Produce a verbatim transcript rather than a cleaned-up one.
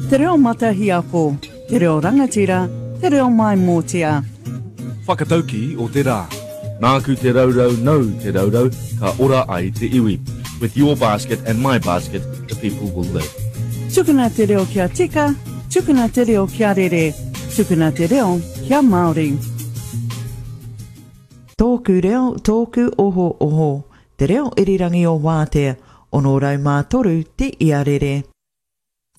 Te reo matahiapo, te reo rangatira, te reo mai mōtia. Whakatauki o te rā. Nāku te raurau nau te raurau, ka ora ai te iwi. With your basket and my basket, the people will live. Tukuna te reo kia tika, tukuna te reo kia rere, tukuna te reo kia Māori. Tōku reo, tōku oho oho. Te reo irirangi o wātea, ono rau mā toru te iarere.